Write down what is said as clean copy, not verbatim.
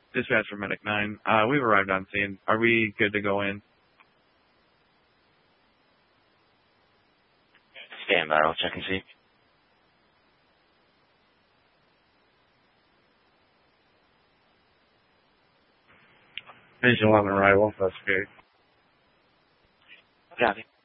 Dispatch for Medic 9. We've arrived on scene. Are we good to go in? Stand by. I'll check and see. Visual on arrival. That's good. Copy.